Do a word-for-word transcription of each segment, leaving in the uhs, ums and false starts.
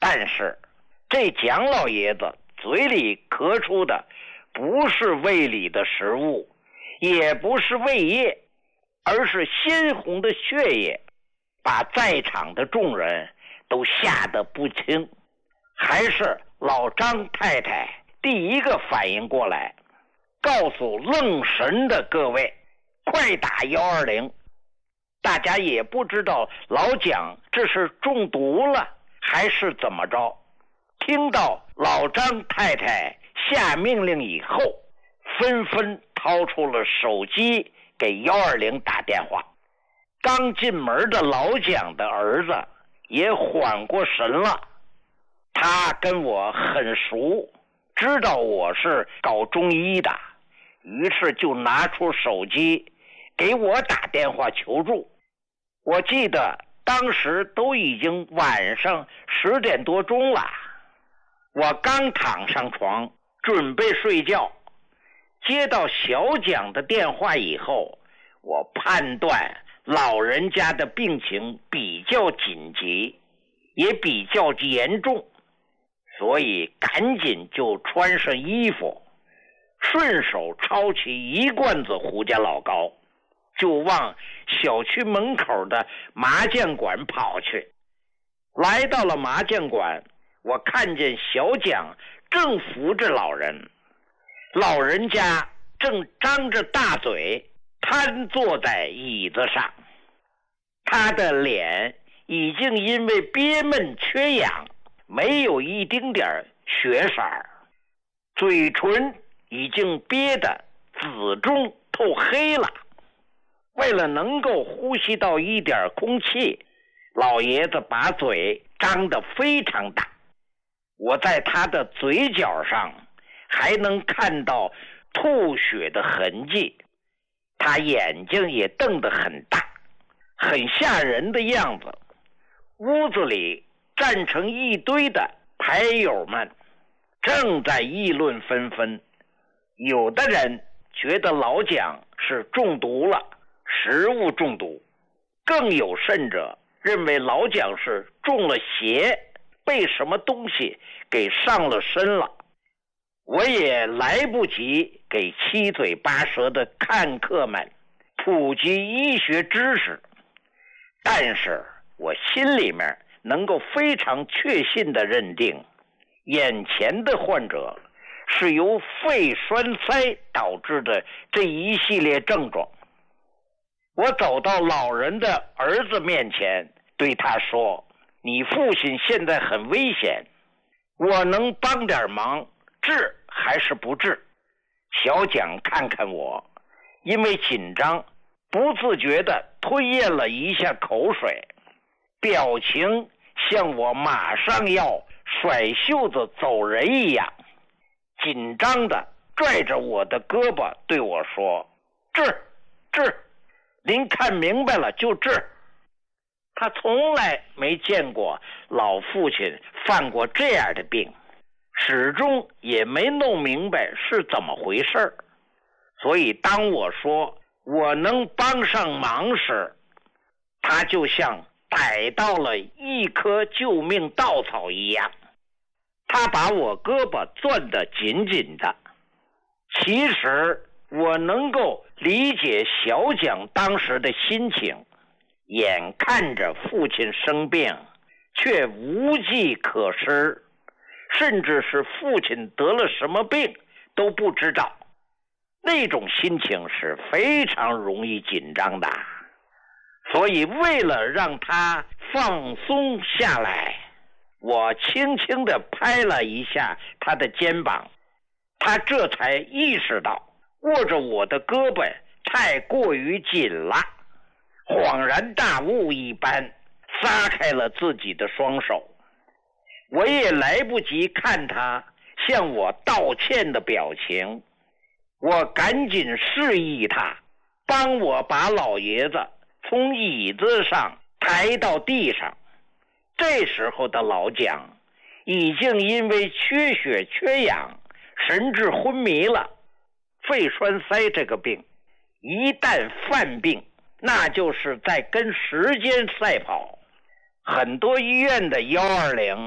但是这蒋老爷子嘴里咳出的不是胃里的食物，也不是胃液，而是鲜红的血液，把在场的众人都吓得不轻。还是老张太太第一个反应过来，告诉愣神的各位，快打一二零。大家也不知道老蒋这是中毒了还是怎么着，听到老张太太下命令以后，纷纷掏出了手机给一二零打电话。刚进门的老蒋的儿子也缓过神了，他跟我很熟，知道我是搞中医的，于是就拿出手机给我打电话求助。我记得当时都已经晚上十点多钟了，我刚躺上床准备睡觉，接到小蒋的电话以后，我判断老人家的病情比较紧急，也比较严重，所以赶紧就穿上衣服，顺手抄起一罐子胡家老膏，就往小区门口的麻将馆跑去。来到了麻将馆，我看见小蒋正扶着老人，老人家正张着大嘴瘫坐在椅子上，他的脸已经因为憋闷缺氧没有一丁点血色，嘴唇已经憋得紫中透黑了。为了能够呼吸到一点空气，老爷子把嘴张得非常大，我在他的嘴角上还能看到吐血的痕迹，他眼睛也瞪得很大，很吓人的样子。屋子里站成一堆的牌友们正在议论纷纷，有的人觉得老蒋是中毒了，食物中毒，更有甚者认为老蒋是中了邪，被什么东西给上了身了。我也来不及给七嘴八舌的看客们普及医学知识，但是我心里面能够非常确信地认定，眼前的患者是由肺栓塞导致的这一系列症状。我走到老人的儿子面前，对他说，你父亲现在很危险，我能帮点忙，治还是不治？小蒋看看我，因为紧张不自觉地吞咽了一下口水，表情像我马上要甩袖子走人一样，紧张地拽着我的胳膊对我说，治治，您看明白了就治。他从来没见过老父亲犯过这样的病，始终也没弄明白是怎么回事，所以当我说我能帮上忙时，他就像逮到了一棵救命稻草一样，他把我胳膊攥得紧紧的。其实我能够理解小蒋当时的心情，眼看着父亲生病，却无计可施，甚至是父亲得了什么病都不知道，那种心情是非常容易紧张的。所以为了让他放松下来，我轻轻地拍了一下他的肩膀，他这才意识到握着我的胳膊太过于紧了，恍然大悟一般撒开了自己的双手。我也来不及看他向我道歉的表情，我赶紧示意他帮我把老爷子从椅子上抬到地上。这时候的老蒋已经因为缺血缺氧神志昏迷了。肺栓塞这个病一旦犯病，那就是在跟时间赛跑。很多医院的一二零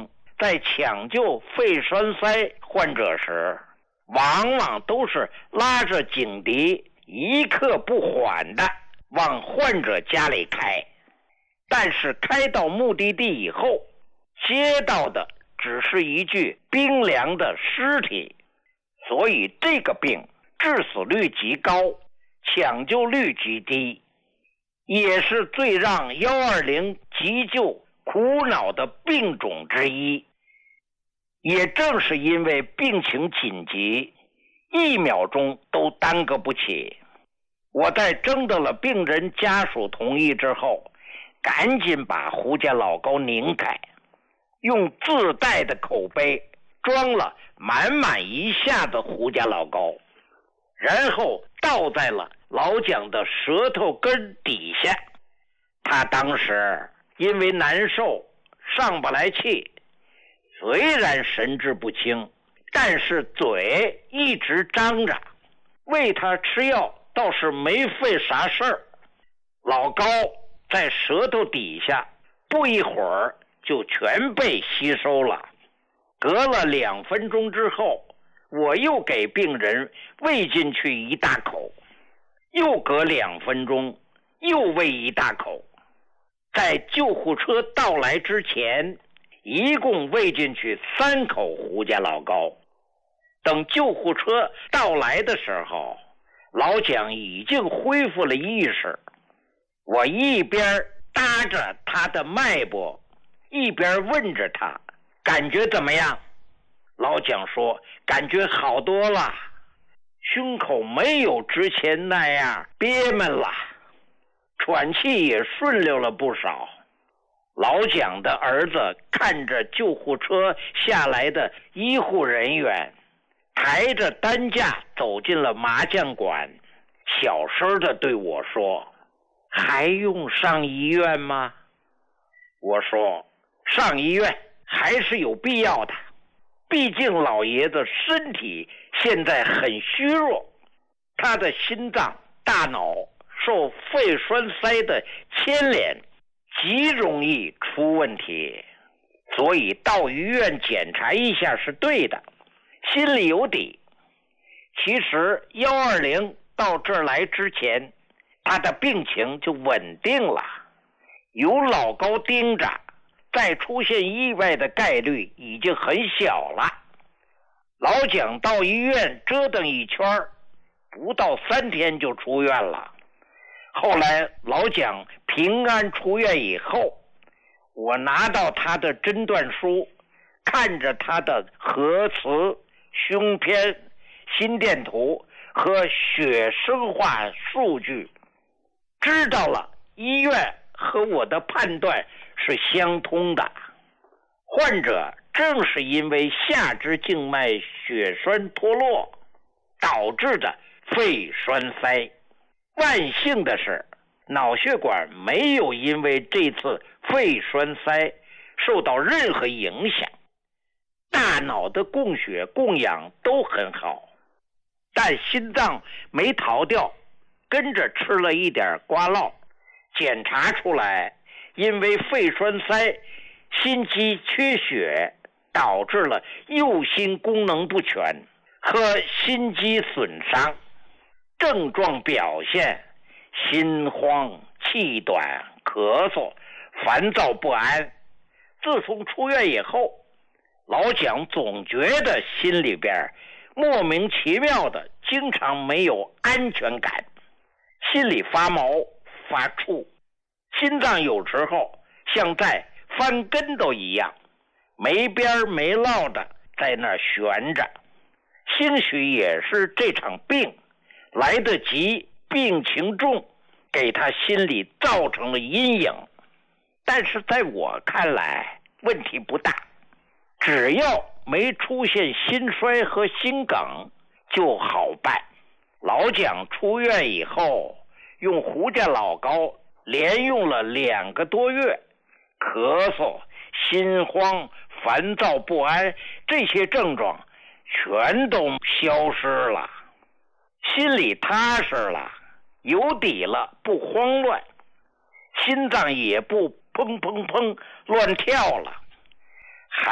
在抢救肺栓塞患者时，往往都是拉着警笛，一刻不缓地往患者家里开，但是开到目的地以后，接到的只是一具冰凉的尸体，所以这个病致死率极高，抢救率极低，也是最让一二零急救苦恼的病种之一。也正是因为病情紧急，一秒钟都耽搁不起，我在征得了病人家属同意之后，赶紧把胡家老高拧开，用自带的口杯装了满满一下的胡家老高，然后倒在了老蒋的舌头根底下。他当时因为难受上不来气，虽然神志不清，但是嘴一直张着，喂他吃药倒是没费啥事儿。老高在舌头底下不一会儿就全被吸收了。隔了两分钟之后，我又给病人喂进去一大口，又隔两分钟又喂一大口。在救护车到来之前，一共喂进去三口胡家老高。等救护车到来的时候，老蒋已经恢复了意识。我一边搭着他的脉搏，一边问着他感觉怎么样。老蒋说感觉好多了，胸口没有之前那样憋闷了，喘气也顺溜了不少。老蒋的儿子看着救护车下来的医护人员，抬着担架走进了麻将馆，小声地对我说，还用上医院吗？我说上医院还是有必要的，毕竟老爷子身体现在很虚弱，他的心脏大脑受肺栓塞的牵连，极容易出问题，所以到医院检查一下是对的，心里有底。其实一二零到这儿来之前，他的病情就稳定了，有老高盯着，再出现意外的概率已经很小了。老蒋到医院折腾一圈，不到三天就出院了。后来老蒋平安出院以后，我拿到他的诊断书，看着他的核磁、胸片、心电图和血生化数据，知道了医院和我的判断是相通的。患者正是因为下肢静脉血栓脱落导致的肺栓塞。万幸的是，脑血管没有因为这次肺栓塞受到任何影响，大脑的供血供氧都很好，但心脏没逃掉，跟着吃了一点瓜烙，检查出来因为肺栓塞心肌缺血导致了右心功能不全和心肌损伤，症状表现心慌、气短、咳嗽、烦躁不安。自从出院以后，老蒋总觉得心里边莫名其妙的经常没有安全感，心里发毛发怵，心脏有时候像在翻跟斗一样，没边没落的在那儿悬着。兴许也是这场病来得及，病情重，给他心里造成了阴影。但是在我看来问题不大，只要没出现心衰和心梗就好办。老蒋出院以后用胡家老高连用了两个多月，咳嗽、心慌、烦躁不安这些症状全都消失了，心里踏实了，有底了，不慌乱，心脏也不砰砰砰乱跳了。还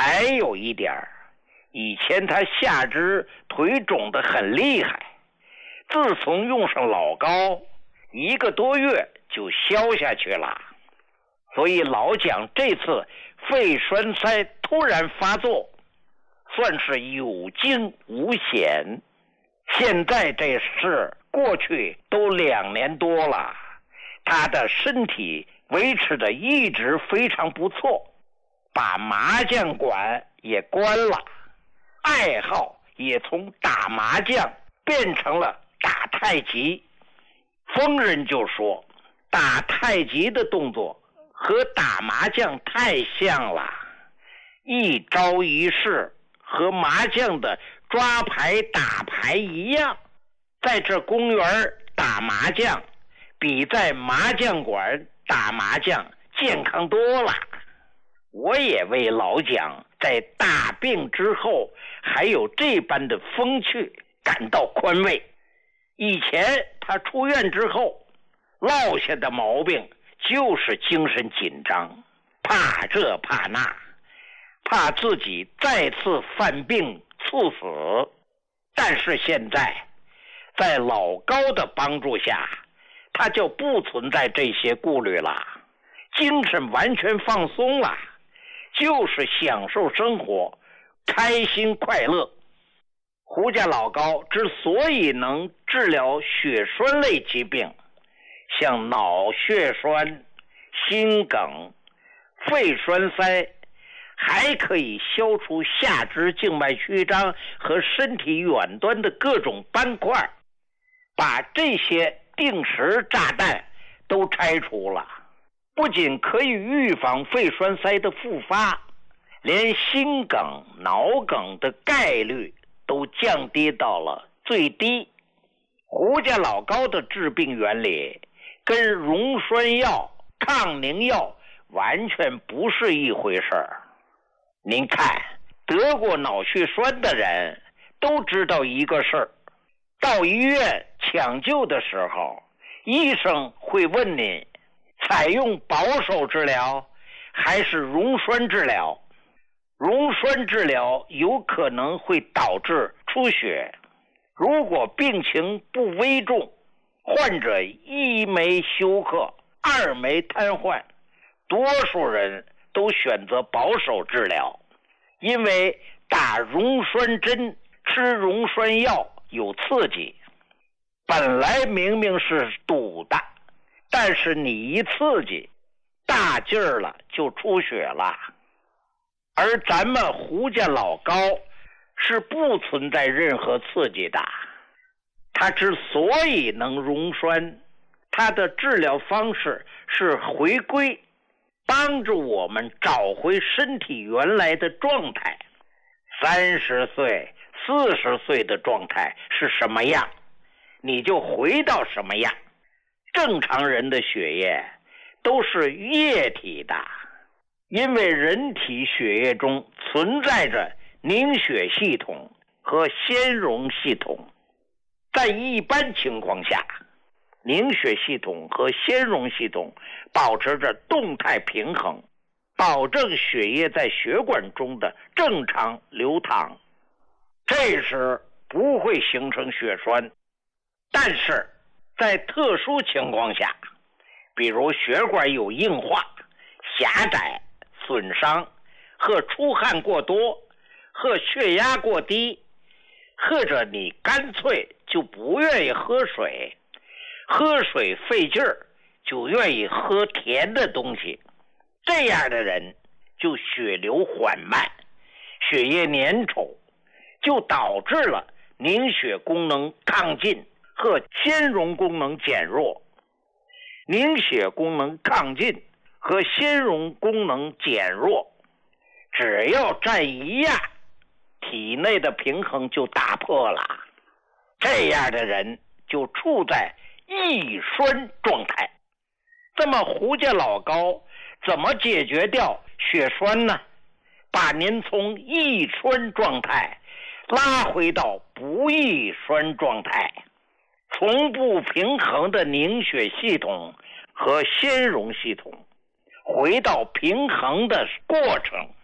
还有一点，以前他下肢腿肿得很厉害，自从用上老膏，一个多月就消下去了。所以老蒋这次肺栓塞突然发作，算是有惊无险。现在这事过去都两年多了，他的身体维持的一直非常不错，把麻将馆也关了，爱好也从打麻将变成了打太极。疯人就说，打太极的动作和打麻将太像了，一招一式和麻将的抓牌打牌一样。在这公园打麻将比在麻将馆打麻将健康多了。我也为老蒋在大病之后还有这般的风趣感到宽慰。以前他出院之后落下的毛病就是精神紧张，怕这怕那，怕自己再次犯病猝死。但是现在在老高的帮助下，他就不存在这些顾虑了，精神完全放松了，就是享受生活，开心快乐。胡家老高之所以能治疗血栓类疾病，像脑血栓、心梗、肺栓塞，还可以消除下肢静脉曲张和身体远端的各种斑块，把这些定时炸弹都拆除了。不仅可以预防肺栓塞的复发，连心梗、脑梗的概率都降低到了最低。胡家老高的治病原理跟溶栓药、抗凝药完全不是一回事儿。您看，得过脑血栓的人都知道一个事儿，到医院抢救的时候，医生会问您采用保守治疗还是溶栓治疗。溶栓治疗有可能会导致出血，如果病情不危重，患者一没休克，二没瘫痪，多数人都选择保守治疗，因为打溶栓针、吃溶栓药有刺激，本来明明是堵的，但是你一刺激，大劲儿了就出血了。而咱们胡家老高是不存在任何刺激的，他之所以能溶栓，他的治疗方式是回归，帮助我们找回身体原来的状态。三十岁、四十岁的状态是什么样，你就回到什么样。正常人的血液都是液体的，因为人体血液中存在着凝血系统和纤溶系统。在一般情况下，凝血系统和纤溶系统保持着动态平衡，保证血液在血管中的正常流淌，这时不会形成血栓。但是在特殊情况下，比如血管有硬化、狭窄、损伤，或出汗过多，或血压过低，或者你干脆就不愿意喝水，喝水费劲儿，就愿意喝甜的东西，这样的人就血流缓慢，血液粘稠，就导致了凝血功能亢进和纤溶功能减弱。凝血功能亢进和纤溶功能减弱，只要占一样，体内的平衡就打破了，这样的人就处在易栓状态。这么胡家老高怎么解决掉血栓呢？把您从易栓状态拉回到不易栓状态。从不平衡的凝血系统和纤溶系统回到平衡的过程，